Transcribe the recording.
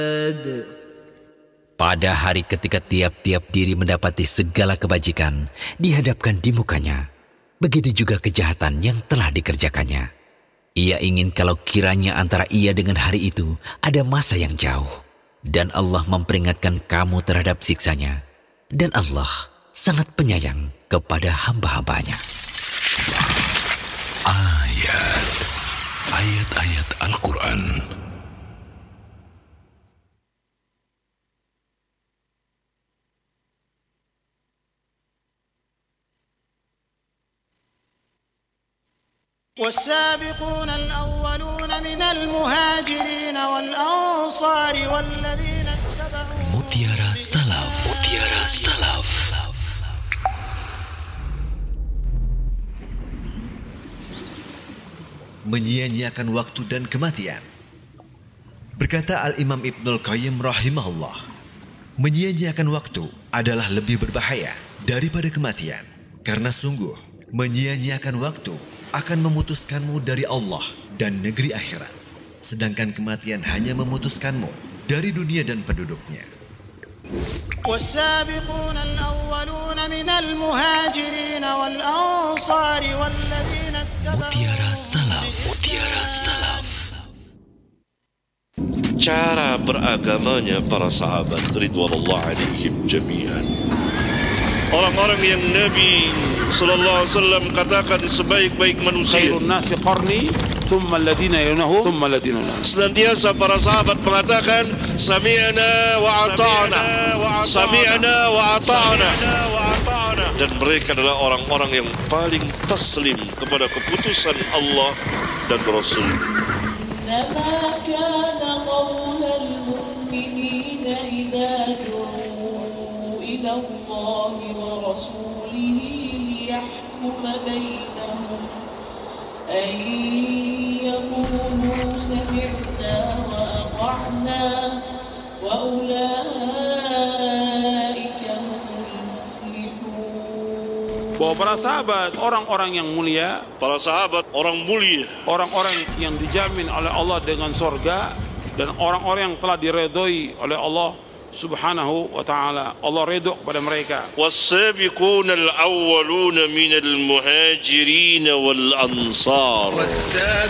Pada hari ketika tiap-tiap diri mendapati segala kebajikan dihadapkan di mukanya, begitu juga kejahatan yang telah dikerjakannya. Ia ingin kalau kiranya antara ia dengan hari itu ada masa yang jauh, dan Allah memperingatkan kamu terhadap siksanya, dan Allah sangat penyayang kepada hamba-hambanya. Ayat-ayat Al-Quran. والسابقون الأولون من المهاجرين والأنصار والذين اتبعوهم Mutiara Salaf. Menyia-nyiakan waktu dan kematian. Berkata Al-Imam Ibnul Qayyim rahimahullah, menyia-nyiakan waktu adalah lebih berbahaya daripada kematian, karena sungguh menyia-nyiakan waktu akan memutuskanmu dari Allah dan negeri akhirat, sedangkan kematian hanya memutuskanmu dari dunia dan penduduknya. والسابقون الأولون من المهاجرين والأنصار والذين اتبعوهم Mutiara Salaf. Cara beragamanya para sahabat ridwanullah alaihim jami'an. Orang-orang yang Nabi sallallahu alaihi wasallam katakan sebaik-baik manusia. Khairun nasi qarni, thumma alladhina yalunahu, thumma alladhina yalunahu. Senantiasa para sahabat mengatakan sami'na wa ata'na. Sami'na wa ata'na. Dan mereka adalah orang-orang yang paling taslim kepada keputusan Allah dan Rasul. إنما كان قول المؤمنين إذا دعوا إلى الله ورسوله ليحكم بينهم أن يقولوا سمعنا وأطعنا وأولئك هم المفلحون. Bahwa para sahabat orang-orang yang mulia, Para sahabat orang mulia, orang-orang yang dijamin oleh Allah dengan sorga, dan orang-orang yang telah diredoi oleh Allah subhanahu wa ta'ala. Allah redho kepada mereka. والسابقون الأولون من المهاجرين والأنصار